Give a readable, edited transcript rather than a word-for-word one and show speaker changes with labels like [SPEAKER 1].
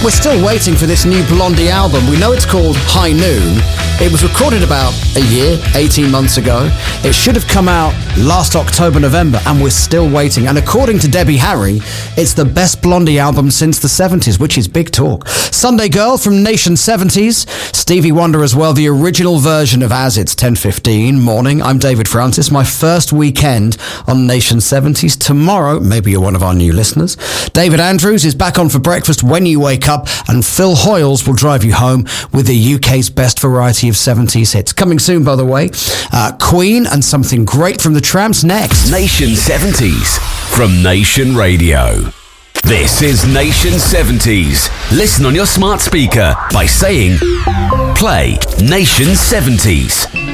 [SPEAKER 1] We're still waiting for this new Blondie album. We know it's called High Noon. It was recorded about a year, 18 months ago. It should have come out last October, November, and we're still waiting. And according to Debbie Harry, it's the best Blondie album since the 70s, which is big talk. Sunday Girl from Nation 70s. Stevie Wonder as well, the original version of As It's 10:15 morning. I'm David Francis. My first weekend on Nation 70s. Tomorrow, maybe you're one of our new listeners, David Andrews is back on for breakfast when you wake up, and Phil Hoyles will drive you home with the UK's best variety of 70s hits. Coming soon, by the way, Queen and something great from the Tramps next.
[SPEAKER 2] Nation 70s from Nation Radio. This is Nation 70s. Listen on your smart speaker by saying, play Nation 70s.